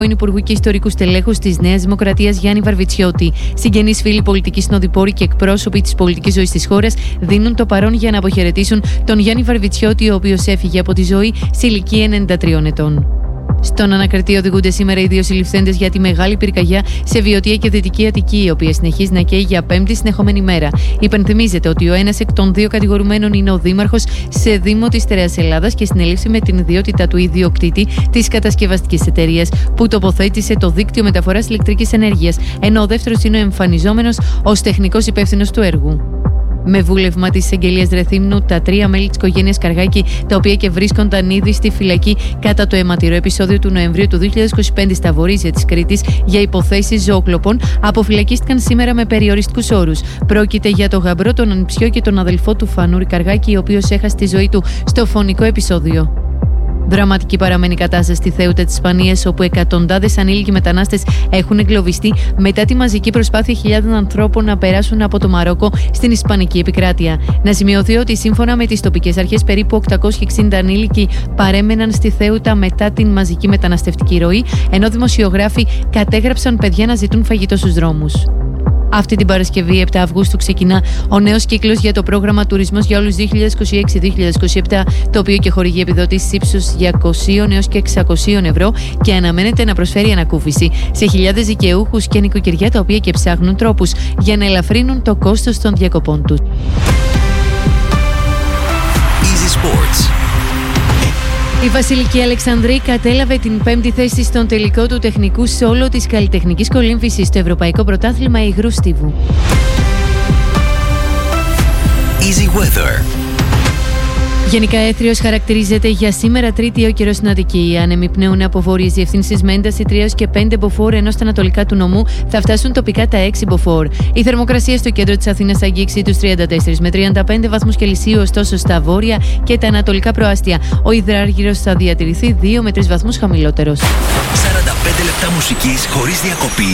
Υπουργού και ιστορικού στελέχους της Νέας Δημοκρατίας Γιάννη Βαρβιτσιώτη. Συγγενείς, φίλοι, πολιτικοί συνοδοιπόροι και εκπρόσωποι της πολιτικής ζωής της χώρας δίνουν το παρόν για να αποχαιρετήσουν τον Γιάννη Βαρβιτσιώτη, ο οποίος έφυγε από τη ζωή σε ηλικία 93 ετών. Στον ανακριτή οδηγούνται σήμερα οι δύο συλληφθέντες για τη μεγάλη πυρκαγιά σε Βιωτία και Δυτική Αττική, η οποία συνεχίζει να καίει για πέμπτη συνεχόμενη μέρα. Υπενθυμίζεται ότι ο ένας εκ των δύο κατηγορουμένων είναι ο δήμαρχος σε Δήμο της Στερεάς Ελλάδας και συνελήφθη με την ιδιότητα του ιδιοκτήτη της κατασκευαστικής εταιρείας που τοποθέτησε το δίκτυο μεταφοράς ηλεκτρικής ενέργειας, ενώ ο δεύτερος είναι ο εμφανιζόμενος ως τεχνικός υπεύθυνος του έργου. Με βούλευμα της εισαγγελίας Ρεθύμνου, τα τρία μέλη της οικογένειας Καργάκη, τα οποία και βρίσκονταν ήδη στη φυλακή κατά το αιματηρό επεισόδιο του Νοεμβρίου του 2025 στα βορείζια της Κρήτης για υποθέσεις ζωοκλοπών, αποφυλακίστηκαν σήμερα με περιοριστικούς όρους. Πρόκειται για τον γαμπρό, τον ανιψιό και τον αδελφό του Φανούρη Καργάκη, ο οποίος έχασε τη ζωή του στο φωνικό επεισόδιο. Δραματική παραμένει η κατάσταση στη Θέουτα της Ισπανίας, όπου εκατοντάδες ανήλικοι μετανάστες έχουν εγκλωβιστεί μετά τη μαζική προσπάθεια χιλιάδων ανθρώπων να περάσουν από το Μαρόκο στην Ισπανική επικράτεια. Να σημειωθεί ότι σύμφωνα με τις τοπικές αρχές, περίπου 860 ανήλικοι παρέμεναν στη Θέουτα μετά την μαζική μεταναστευτική ροή, ενώ δημοσιογράφοι κατέγραψαν παιδιά να ζητούν φαγητό στους δρόμους. Αυτή την Παρασκευή, 7 Αυγούστου, ξεκινά ο νέος κύκλος για το πρόγραμμα Τουρισμός για όλους 2026-2027, το οποίο και χορηγεί επιδοτήσεις ύψους 200 έως και 600 ευρώ και αναμένεται να προσφέρει ανακούφιση σε χιλιάδες δικαιούχους και νοικοκυριά, τα οποία και ψάχνουν τρόπους για να ελαφρύνουν το κόστος των διακοπών τους. Easy Sports. Η Βασιλική Αλεξανδρή κατέλαβε την πέμπτη θέση στον τελικό του τεχνικού σόλο της καλλιτεχνικής κολύμβησης στο Ευρωπαϊκό Πρωτάθλημα Υγρού Στίβου. Easy Weather. Γενικά έθριος χαρακτηρίζεται για σήμερα Τρίτη ο καιρός στην Αττική. Οι άνεμοι πνέουν από βόρειες διευθύνσεις με ένταση 3 έως και 5 μποφόρ, ενώ στα ανατολικά του νομού θα φτάσουν τοπικά τα 6 μποφόρ. Η θερμοκρασία στο κέντρο της Αθήνας θα αγγίξει τους 34 με 35 βαθμούς Κελσίου, ωστόσο στα βόρεια και τα ανατολικά προάστια ο υδράργυρος θα διατηρηθεί 2 με 3 βαθμούς χαμηλότερος. 45 λεπτά μουσικής χωρίς διακοπή.